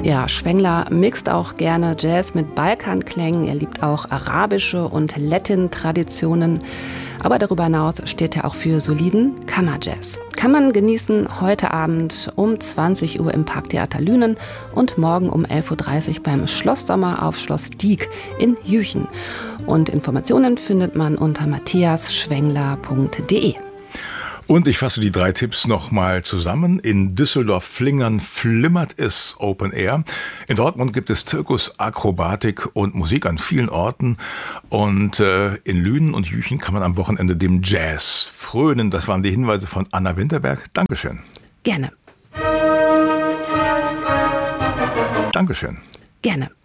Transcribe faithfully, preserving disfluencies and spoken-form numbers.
Ja, Schwengler mixt auch gerne Jazz mit Balkanklängen. Er liebt auch arabische und Latin-Traditionen. Aber darüber hinaus steht er auch für soliden Kammerjazz. Kann man genießen heute Abend um zwanzig Uhr im Parktheater Lünen und morgen um elf Uhr dreißig beim Schloss-Sommer auf Schloss Dieck in Jüchen. Und Informationen findet man unter matthias schwengler punkt de. Und ich fasse die drei Tipps nochmal zusammen. In Düsseldorf-Flingern flimmert es Open Air. In Dortmund gibt es Zirkus, Akrobatik und Musik an vielen Orten. Und äh, in Lünen und Jüchen kann man am Wochenende dem Jazz frönen. Das waren die Hinweise von Anna Winterberg. Dankeschön. Gerne. Dankeschön. Gerne.